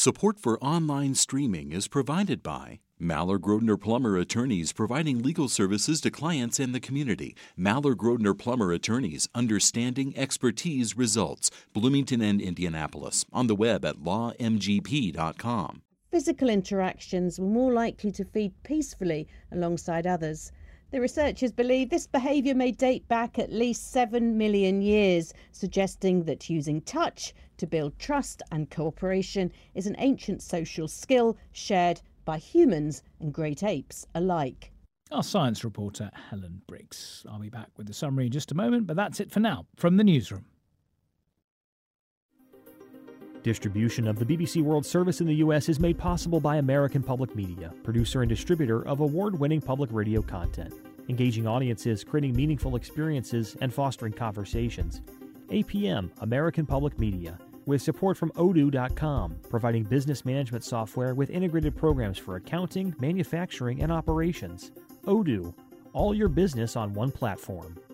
Support for online streaming is provided by Maller-Grodner Plummer Attorneys, providing legal services to clients and the community. Maller-Grodner Plummer Attorneys, understanding expertise results. Bloomington and Indianapolis. On the web at lawmgp.com. Physical interactions were more likely to feed peacefully alongside others. The researchers believe this behaviour may date back at least 7 million years, suggesting that using touch to build trust and cooperation is an ancient social skill shared by humans and great apes alike. Our science reporter, Helen Briggs. I'll be back with the summary in just a moment, but that's it for now from the newsroom. Distribution of the BBC World Service in the U.S. is made possible by American Public Media, producer and distributor of award-winning public radio content, engaging audiences, creating meaningful experiences, and fostering conversations. APM, American Public Media, with support from Odoo.com, providing business management software with integrated programs for accounting, manufacturing, and operations. Odoo, all your business on one platform.